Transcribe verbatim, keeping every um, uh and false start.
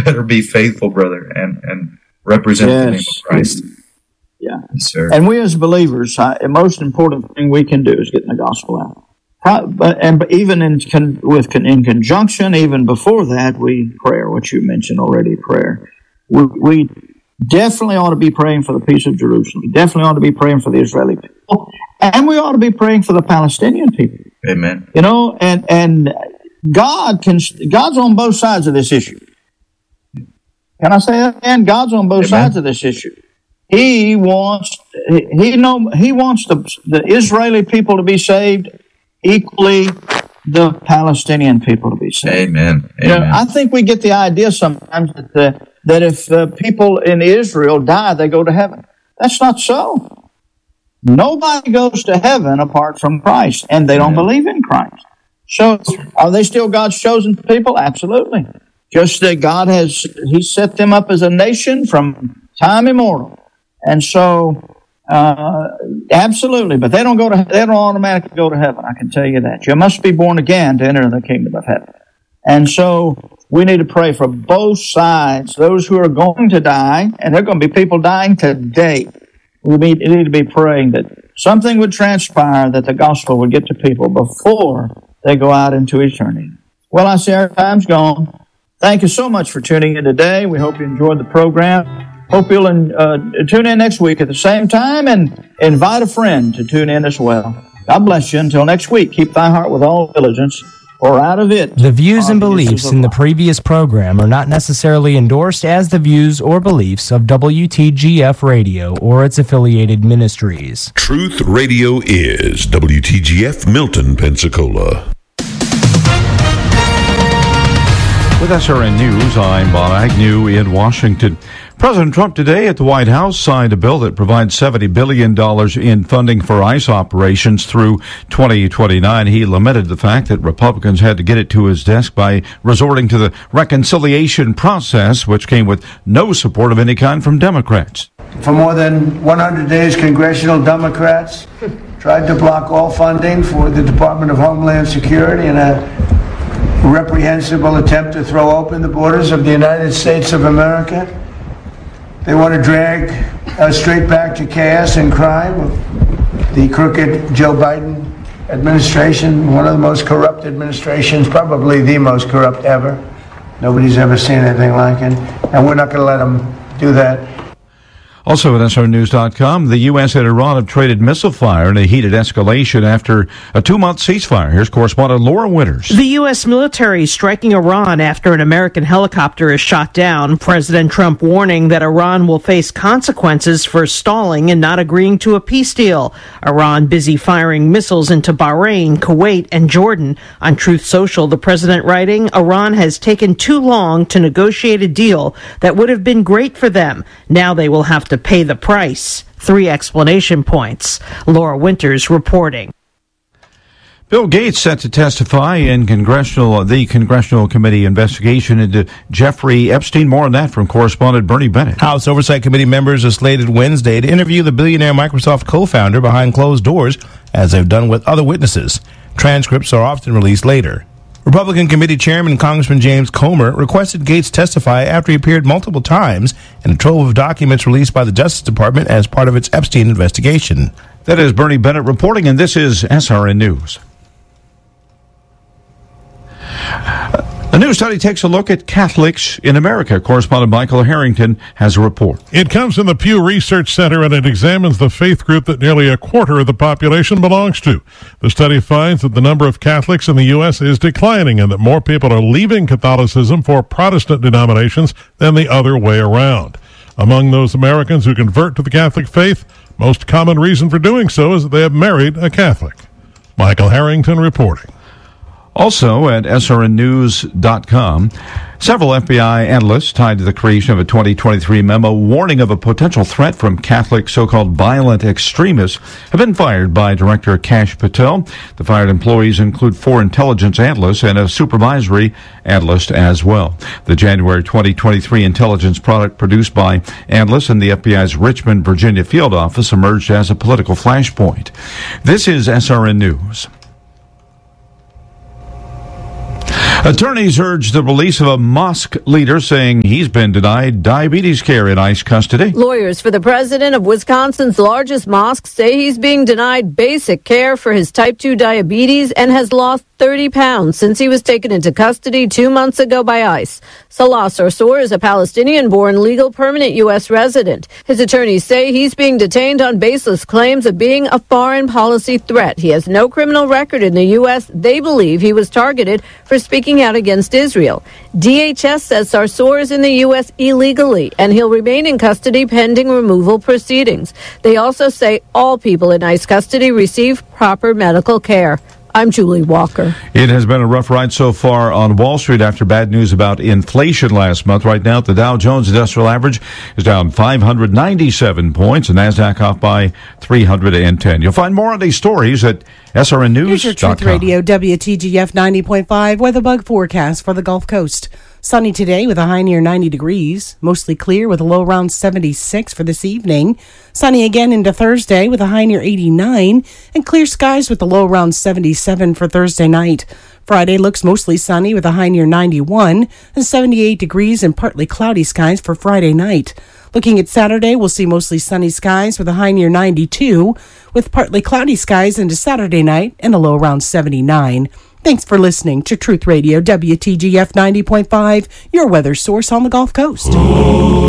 better be faithful, brother, and, and represent yes. the name of Christ. Yeah. Yes, sir. And we as believers, uh, the most important thing we can do is getting the gospel out. How, but and but even in con, with con, in conjunction, even before that, we prayer, what you mentioned already, prayer. We, we definitely ought to be praying for the peace of Jerusalem. We definitely ought to be praying for the Israeli people, and we ought to be praying for the Palestinian people. Amen. You know, and and God can God's on both sides of this issue. Can I say that again? God's on both Amen. sides of this issue. He wants he know he wants the the Israeli people to be saved. Equally, the Palestinian people to be saved. Amen. Amen. You know, I think we get the idea sometimes that the, that if uh, people in Israel die, they go to heaven. That's not so. Nobody goes to heaven apart from Christ, and they don't Amen. believe in Christ. So, are they still God's chosen people? Absolutely. Just that God has He set them up as a nation from time immemorial, and so. Uh, absolutely, but they don't go to they don't automatically go to heaven. I can tell you that. You must be born again to enter the kingdom of heaven. And so we need to pray for both sides. Those who are going to die, and there are going to be people dying today. We need, we need to be praying that something would transpire, that the gospel would get to people before they go out into eternity. Well, I see our time's gone. Thank you so much for tuning in today. We hope you enjoyed the program. Hope you'll uh, tune in next week at the same time, and invite a friend to tune in as well. God bless you. Until next week, keep thy heart with all diligence, for out of it... The views and beliefs in the previous program are not necessarily endorsed as the views or beliefs of W T G F Radio or its affiliated ministries. Truth Radio is W T G F Milton, Pensacola. With S R N News, I'm Bob Agnew in Washington. President Trump today at the White House signed a bill that provides seventy billion dollars in funding for ICE operations through twenty twenty-nine. He lamented the fact that Republicans had to get it to his desk by resorting to the reconciliation process, which came with no support of any kind from Democrats. For more than one hundred days, congressional Democrats tried to block all funding for the Department of Homeland Security in a reprehensible attempt to throw open the borders of the United States of America. They want to drag us straight back to chaos and crime of the crooked Joe Biden administration, one of the most corrupt administrations, probably the most corrupt ever. Nobody's ever seen anything like it, and we're not going to let them do that. Also at S R News dot com, the U S and Iran have traded missile fire in a heated escalation after a two-month ceasefire. Here's correspondent Laura Winters. The U S military striking Iran after an American helicopter is shot down. President Trump warning that Iran will face consequences for stalling and not agreeing to a peace deal. Iran busy firing missiles into Bahrain, Kuwait, and Jordan. On Truth Social, the president writing, Iran has taken too long to negotiate a deal that would have been great for them. Now they will have to to pay the price. Three explanation points. Laura Winters reporting. Bill Gates set to testify in congressional the Congressional Committee investigation into Jeffrey Epstein. More on that from correspondent Bernie Bennett. House Oversight Committee members are slated Wednesday to interview the billionaire Microsoft co-founder behind closed doors, as they've done with other witnesses. Transcripts are often released later. Republican Committee Chairman Congressman James Comer requested Gates testify after he appeared multiple times in a trove of documents released by the Justice Department as part of its Epstein investigation. That is Bernie Bennett reporting, and this is S R N News. A new study takes a look at Catholics in America. Correspondent Michael Harrington has a report. It comes from the Pew Research Center, and it examines the faith group that nearly a quarter of the population belongs to. The study finds that the number of Catholics in the U S is declining and that more people are leaving Catholicism for Protestant denominations than the other way around. Among those Americans who convert to the Catholic faith, most common reason for doing so is that they have married a Catholic. Michael Harrington reporting. Also at S R N News dot com, several F B I analysts tied to the creation of a twenty twenty-three memo warning of a potential threat from Catholic so-called violent extremists have been fired by Director Kash Patel. The fired employees include four intelligence analysts and a supervisory analyst as well. The January twenty twenty-three intelligence product produced by analysts in the F B I's Richmond, Virginia field office emerged as a political flashpoint. This is S R N News. Attorneys urge the release of a mosque leader saying he's been denied diabetes care in ICE custody. Lawyers for the president of Wisconsin's largest mosque say he's being denied basic care for his type two diabetes and has lost thirty pounds since he was taken into custody two months ago by ICE. Salah Sarsour is a Palestinian-born legal permanent U S resident. His attorneys say he's being detained on baseless claims of being a foreign policy threat. He has no criminal record in the U S. They believe he was targeted for speaking out against Israel. D H S says Sarsour is in the U S illegally, and he'll remain in custody pending removal proceedings. They also say all people in ICE custody receive proper medical care. I'm Julie Walker. It has been a rough ride so far on Wall Street after bad news about inflation last month. Right now, the Dow Jones Industrial Average is down five hundred ninety-seven points, and NASDAQ off by three hundred ten. You'll find more on these stories at S R N news dot com. Here's your Truth Radio W T G F ninety point five weather bug forecast for the Gulf Coast. Sunny today with a high near ninety degrees. Mostly clear with a low around seventy-six for this evening. Sunny again into Thursday with a high near eighty-nine. And clear skies with a low around seventy-seven for Thursday night. Friday looks mostly sunny with a high near ninety-one. And seventy-eight degrees and partly cloudy skies for Friday night. Looking at Saturday, we'll see mostly sunny skies with a high near ninety-two. With partly cloudy skies into Saturday night and a low around seventy-nine. Thanks for listening to Truth Radio W T G F ninety point five, your weather source on the Gulf Coast.